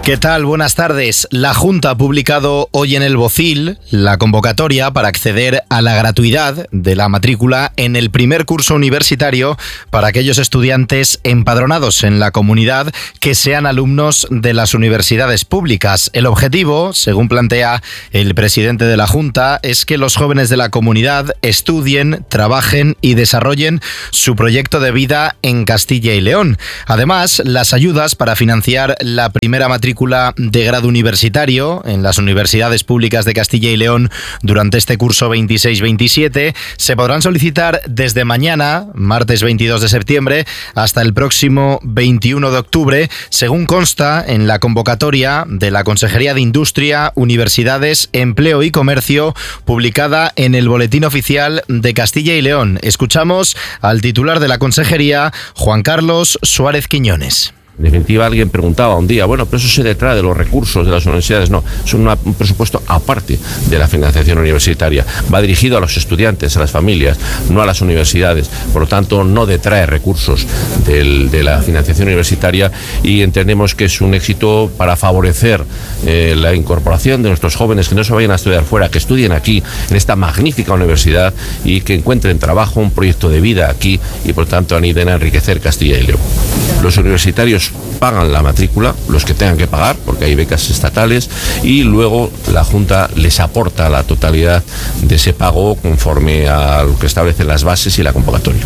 ¿Qué tal? Buenas tardes. La Junta ha publicado hoy en el Bocil la convocatoria para acceder a la gratuidad de la matrícula en el primer curso universitario para aquellos estudiantes empadronados en la comunidad que sean alumnos de las universidades públicas. El objetivo, según plantea el presidente de la Junta, es que los jóvenes de la comunidad estudien, trabajen y desarrollen su proyecto de vida en Castilla y León. Además, las ayudas para financiar la primera matrícula de grado universitario en las universidades públicas de Castilla y León durante este curso 26-27 se podrán solicitar desde mañana, martes 22 de septiembre, hasta el próximo 21 de octubre, según consta en la convocatoria de la Consejería de Industria, Universidades, Empleo y Comercio, publicada en el Boletín Oficial de Castilla y León. Escuchamos al titular de la Consejería, Juan Carlos Suárez Quiñones. En definitiva, alguien preguntaba un día, bueno, pero eso se detrae de los recursos de las universidades. No, es un presupuesto aparte de la financiación universitaria. Va dirigido a los estudiantes, a las familias, no a las universidades. Por lo tanto, no detrae recursos de la financiación universitaria y entendemos que es un éxito para favorecer la incorporación de nuestros jóvenes que no se vayan a estudiar fuera, que estudien aquí, en esta magnífica universidad y que encuentren trabajo, un proyecto de vida aquí y, por tanto, aniden a enriquecer Castilla y León. Los universitarios pagan la matrícula, los que tengan que pagar, porque hay becas estatales, y luego la Junta les aporta la totalidad de ese pago conforme a lo que establecen las bases y la convocatoria.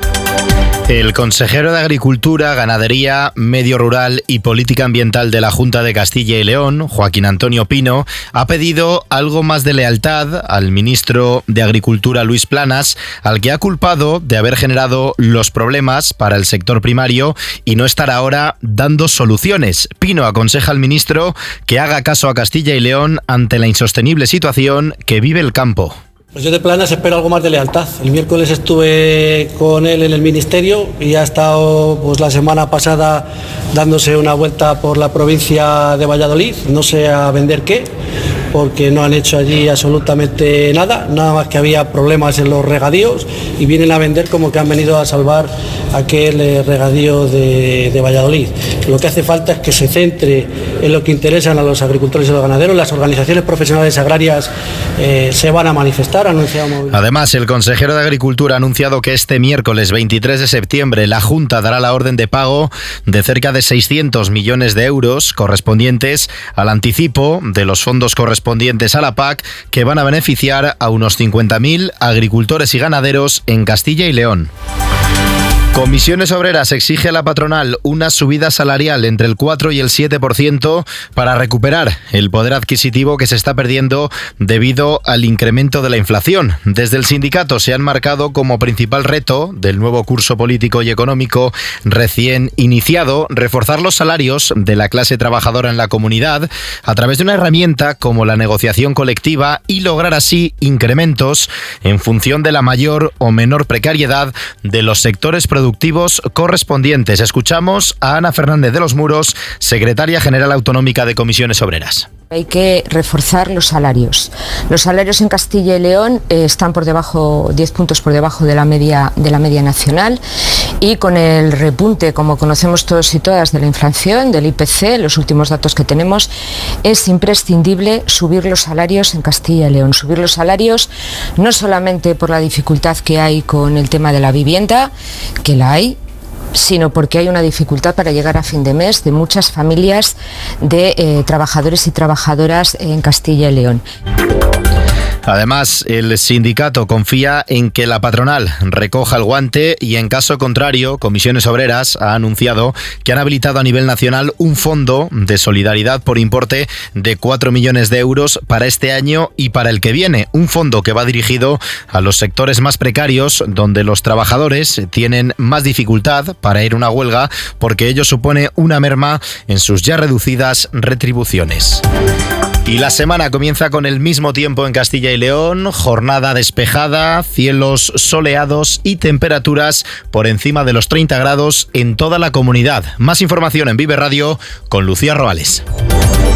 El consejero de Agricultura, Ganadería, Medio Rural y Política Ambiental de la Junta de Castilla y León, Joaquín Antonio Pino, ha pedido algo más de lealtad al ministro de Agricultura, Luis Planas, al que ha culpado de haber generado los problemas para el sector primario y no estar ahora dando soluciones. Pino aconseja al ministro que haga caso a Castilla y León ante la insostenible situación que vive el campo. Pues yo de Planas espero algo más de lealtad. El miércoles estuve con él en el ministerio y ha estado pues la semana pasada dándose una vuelta por la provincia de Valladolid, no sé a vender qué, porque no han hecho allí absolutamente nada más que había problemas en los regadíos y vienen a vender como que han venido a salvar aquel regadío de Valladolid. Lo que hace falta es que se centre en lo que interesan a los agricultores y los ganaderos. Las organizaciones profesionales agrarias se van a manifestar. Además, el consejero de Agricultura ha anunciado que este miércoles 23 de septiembre la Junta dará la orden de pago de cerca de 600 millones de euros correspondientes al anticipo de los fondos correspondientes a la PAC, que van a beneficiar a unos 50.000 agricultores y ganaderos en Castilla y León. Comisiones Obreras exige a la patronal una subida salarial entre el 4 y el 7% para recuperar el poder adquisitivo que se está perdiendo debido al incremento de la inflación. Desde el sindicato se han marcado como principal reto del nuevo curso político y económico recién iniciado reforzar los salarios de la clase trabajadora en la comunidad a través de una herramienta como la negociación colectiva y lograr así incrementos en función de la mayor o menor precariedad de los sectores productivos correspondientes. Escuchamos a Ana Fernández de los Muros, secretaria general autonómica de Comisiones Obreras. Hay que reforzar los salarios. Los salarios en Castilla y León están por debajo, 10 puntos por debajo de la media nacional, y con el repunte, como conocemos todos y todas, de la inflación, del IPC, los últimos datos que tenemos, es imprescindible subir los salarios en Castilla y León. Subir los salarios no solamente por la dificultad que hay con el tema de la vivienda, que la hay, sino porque hay una dificultad para llegar a fin de mes de muchas familias de trabajadores y trabajadoras en Castilla y León. Además, el sindicato confía en que la patronal recoja el guante y, en caso contrario, Comisiones Obreras ha anunciado que han habilitado a nivel nacional un fondo de solidaridad por importe de 4 millones de euros para este año y para el que viene. Un fondo que va dirigido a los sectores más precarios, donde los trabajadores tienen más dificultad para ir a una huelga porque ello supone una merma en sus ya reducidas retribuciones. Y la semana comienza con el mismo tiempo en Castilla y León, jornada despejada, cielos soleados y temperaturas por encima de los 30 grados en toda la comunidad. Más información en Vive Radio con Lucía Roales.